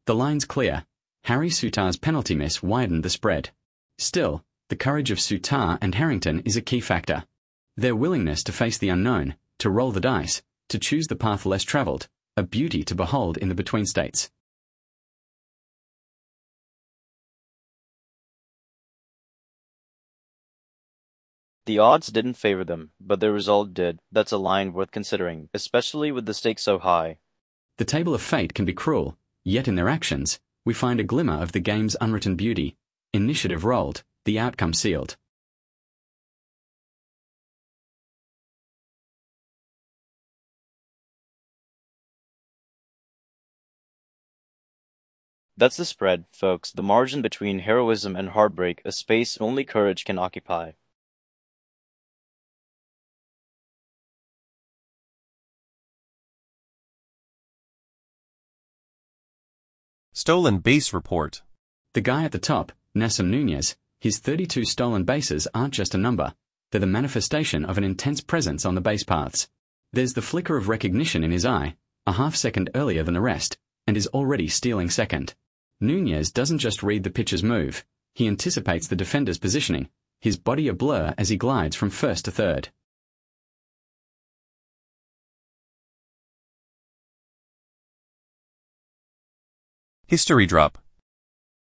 The line's clear. Harry Souttar's penalty miss widened the spread. Still, the courage of Souttar and Harrington is a key factor. Their willingness to face the unknown, to roll the dice, to choose the path less travelled, a beauty to behold in the between states. The odds didn't favor them, but the result did. That's a line worth considering, especially with the stakes so high. The table of fate can be cruel, yet in their actions, we find a glimmer of the game's unwritten beauty. Initiative rolled, the outcome sealed. That's the spread, folks, the margin between heroism and heartbreak, a space only courage can occupy. Stolen base report. The guy at the top, Nassim Nunez, his 32 stolen bases aren't just a number. They're the manifestation of an intense presence on the base paths. There's the flicker of recognition in his eye, a half-second earlier than the rest, and is already stealing second. Nunez doesn't just read the pitcher's move, he anticipates the defender's positioning, his body a blur as he glides from first to third. History drop.